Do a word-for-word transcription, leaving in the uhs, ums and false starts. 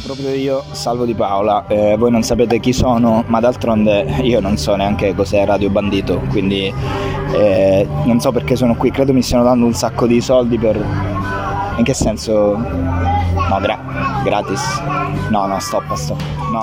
proprio io, Salvo Di Paola. Eh, voi non sapete chi sono, ma d'altronde io non so neanche cos'è Radio Bandito, quindi eh, non so perché sono qui. Credo mi stiano dando un sacco di soldi per... In che senso? No, gra- gratis. No, no, stop, stop. No.